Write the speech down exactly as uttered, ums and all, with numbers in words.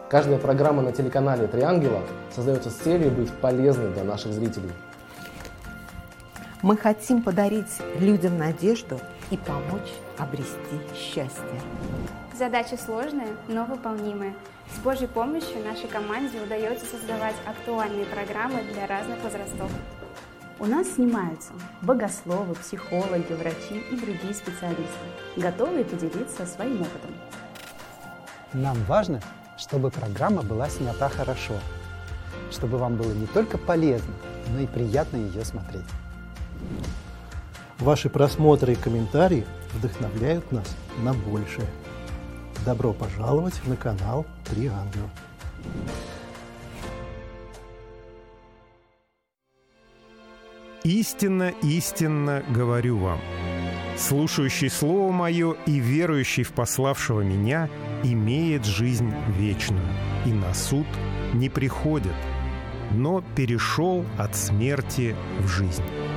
Каждая программа на телеканале «Три ангела» создается с целью быть полезной для наших зрителей. Мы хотим подарить людям надежду и помочь обрести счастье. Задача сложная, но выполнимая. С Божьей помощью нашей команде удается создавать актуальные программы для разных возрастов. У нас снимаются богословы, психологи, врачи и другие специалисты, готовые поделиться своим опытом. Нам важно, чтобы программа была снята хорошо, чтобы вам было не только полезно, но и приятно ее смотреть. Ваши просмотры и комментарии вдохновляют нас на большее. Добро пожаловать на канал «Три ангела». Истинно, истинно говорю вам, слушающий Слово Мое и верующий в пославшего Меня имеет жизнь вечную, и на суд не приходит, но перешел от смерти в жизнь.